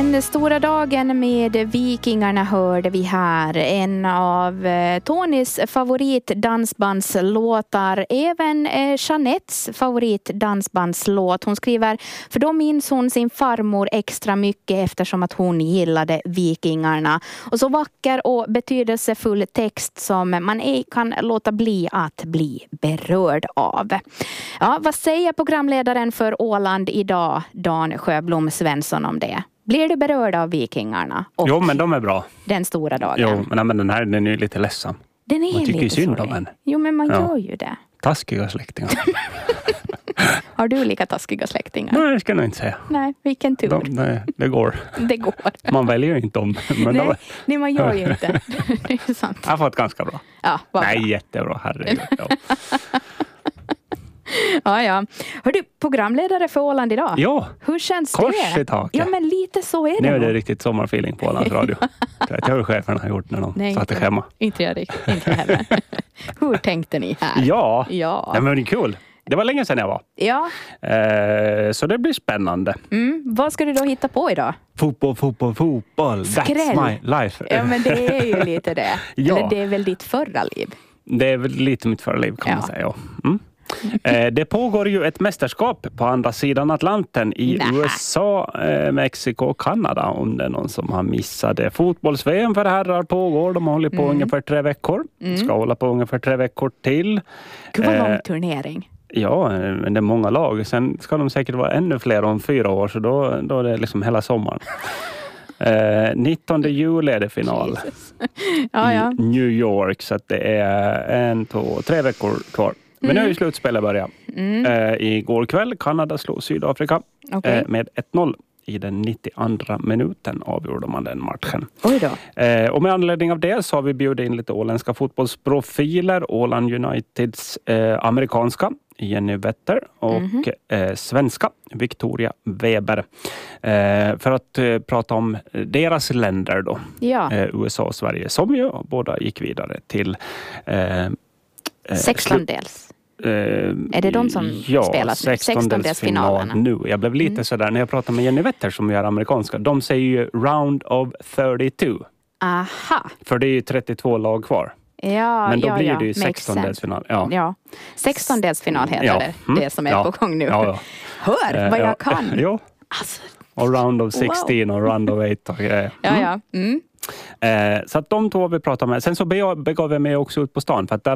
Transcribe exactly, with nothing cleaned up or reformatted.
Den stora dagen med Vikingarna hörde vi här. En av eh, Tonys favoritdansbandslåtar. Även eh, Jeanettes favoritdansbandslåt. Hon skriver, för då minns hon sin farmor extra mycket eftersom att hon gillade Vikingarna. Och så vacker och betydelsefull text som man ej kan låta bli att bli berörd av. Ja, vad säger programledaren för Åland idag, Dan Sjöblom Svensson, om det? Blir du berörd av Vikingarna? Jo, men de är bra. Den stora dagen. Jo, men, men den här den är ju lite ledsam. Den är man tycker lite synd sorg. om henne. Jo, men man ja. gör ju det. Taskiga släktingar. Har du lika taskiga släktingar? Nej, det ska jag nog inte säga. Nej, vilken tur. De, det, det går. Det går. Man väljer ju inte om. Men nej, de, nej, man gör ju inte. Det är sant. Jag har fått ganska bra. Ja, nej, bra. jättebra. Herregud. Ja. Ja, ja. Hör du, programledare för Åland idag? Ja. Hur känns Kors det? i taket. Ja, men lite så är det. Nu är det nog. riktigt sommarfeeling på Ålands radio. Det har ju cheferna gjort när de Nej, satt inte, hemma. inte jag riktigt. Inte heller. Hur tänkte ni här? Ja, Ja. ja men det är kul. Det var länge sedan jag var. Ja. Eh, så det blir spännande. Mm. Vad ska du då hitta på idag? Fotboll, fotboll, fotboll. Skräll. That's my life. Ja, men det är ju lite det. Ja. Eller det är väl ditt förra liv? Det är väl lite mitt förra liv kan Ja. man säga. Ja. Mm. Eh, det pågår ju ett mästerskap på andra sidan Atlanten i Nä. U S A, eh, Mexiko och Kanada. Om det är någon som har missat det. Fotbolls-V M för herrar pågår. De har hållit på Mm. ungefär tre veckor. Mm. Ska hålla på ungefär tre veckor till. Gud vad Eh, lång turnering. Ja, men det är många lag. Sen ska de säkert vara ännu fler om fyra år. Så då, då är det liksom hela sommaren. Eh, nittonde juli är det final Jesus. Ja, ja. i New York. Så att det är en, två, tre veckor kvar. Men Mm. nu är ju slutspelet börjat. Mm. Eh, igår kväll Kanada slog Sydafrika Okej. eh, med ett noll. I den nittioandra minuten avgjorde man den matchen. Oj då. Eh, och med anledning av det så har vi bjudit in lite åländska fotbollsprofiler. Åland Uniteds eh, amerikanska Jenny Wetter och Mhm. eh, svenska Victoria Weber. Eh, för att eh, prata om deras länder då. Ja. Eh, U S A och Sverige som ju båda gick vidare till eh, eh, Sextondels. Eh, Är det de som ja, spelas nu? Sextondelsfinalerna. nu. Jag blev lite Mm. sådär när jag pratar med Jenny Wetter som är amerikanska. De säger ju round of fyrtiotvå. Aha. För det är ju trettiotvå lag kvar. Ja, Men då ja, blir ja. det ju Makes sextondelsfinal. sense. Ja. Ja. Sextondelsfinal heter Ja. det. Mm. Det som är Ja. på gång nu. Ja, ja. Hör Eh, vad ja. jag kan. Jo. Alltså, Och round of Wow. sexton och round of eight och grejer. ja, Mm. ja. Mm. Eh, så att de två vi pratar med. Sen så begav begav jag mig också ut på stan för att där